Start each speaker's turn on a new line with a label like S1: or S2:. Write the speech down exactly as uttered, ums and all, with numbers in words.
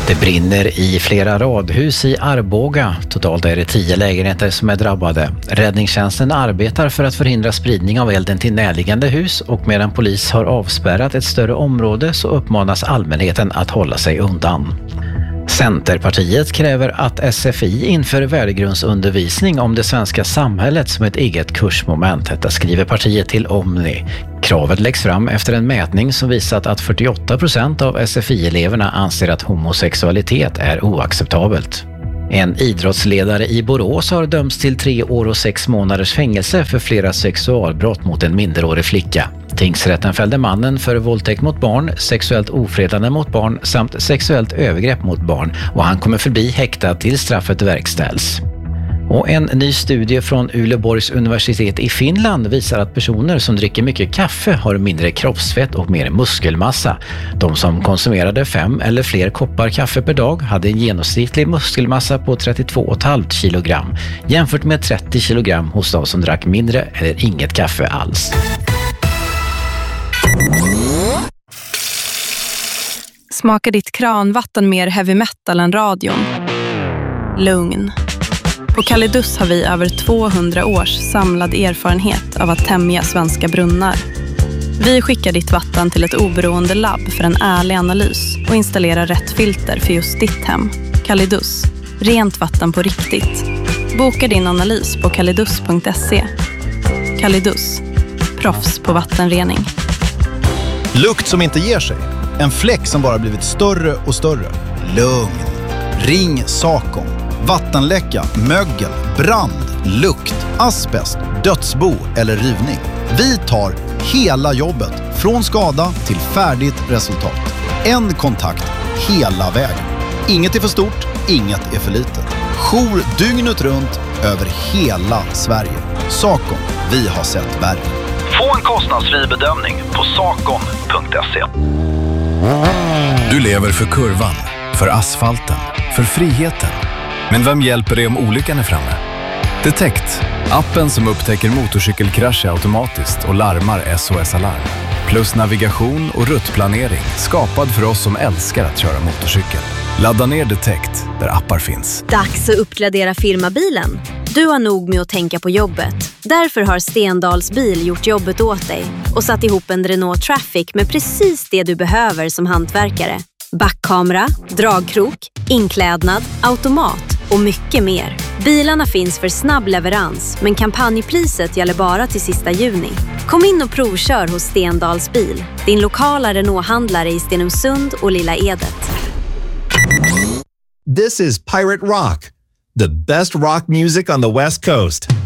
S1: Det brinner i flera radhus i Arboga. Totalt är det tio lägenheter som är drabbade. Räddningstjänsten arbetar för att förhindra spridning av elden till närliggande hus, och medan polis har avspärrat ett större område så uppmanas allmänheten att hålla sig undan. Centerpartiet kräver att S F I inför värdegrundsundervisning om det svenska samhället som ett eget kursmoment. Detta skriver partiet till Omni. Kravet läggs fram efter en mätning som visat att fyrtioåtta procent av S F I-eleverna anser att homosexualitet är oacceptabelt. En idrottsledare i Borås har dömts till tre år och sex månaders fängelse för flera sexualbrott mot en minderårig flicka. Tingsrätten fällde mannen för våldtäkt mot barn, sexuellt ofredande mot barn samt sexuellt övergrepp mot barn, och han kommer förbli häktad till straffet verkställs. Och en ny studie från Uleåborgs universitet i Finland visar att personer som dricker mycket kaffe har mindre kroppsfett och mer muskelmassa. De som konsumerade fem eller fler koppar kaffe per dag hade en genomsnittlig muskelmassa på trettiotvå komma fem kilogram jämfört med trettio kilogram hos de som drack mindre eller inget kaffe alls.
S2: Smakar ditt kranvatten mer heavy metal än radion? Lugn. På Kalidus har vi över tvåhundra års samlad erfarenhet av att tämja svenska brunnar. Vi skickar ditt vatten till ett oberoende labb för en ärlig analys och installerar rätt filter för just ditt hem. Kalidus. Rent vatten på riktigt. Boka din analys på kalidus punkt se. Kalidus. Proffs på vattenrening.
S3: Lukt som inte ger sig. En fläck som bara blivit större och större. Lugn. Ring Sakon. Vattenläcka, mögel, brand, lukt, asbest, dödsbo eller rivning. Vi tar hela jobbet från skada till färdigt resultat. En kontakt hela vägen. Inget är för stort, inget är för litet. Jour dygnet runt över hela Sverige. Sakon, vi har sett värre.
S4: Få en kostnadsfri bedömning på sakon punkt se.
S5: Du lever för kurvan, för asfalten, för friheten. Men vem hjälper dig om olyckan är framme? Detect, appen som upptäcker motorcykelkrascher automatiskt och larmar S O S-alarm. Plus navigation och ruttplanering, skapad för oss som älskar att köra motorcykel. Ladda ner Detect där appar finns.
S6: Dags att uppgradera firmabilen. Du har nog med att tänka på jobbet. Därför har Stendals bil gjort jobbet åt dig och satt ihop en Renault Traffic med precis det du behöver som hantverkare. Backkamera, dragkrok, inklädnad, automat och mycket mer. Bilarna finns för snabb leverans, men kampanjpriset gäller bara till sista juni. Kom in och provkör hos Stendals bil, din lokala Renault-handlare i Stenungsund och Lilla Edet.
S7: This is Pirate Rock, the best rock music on the West Coast.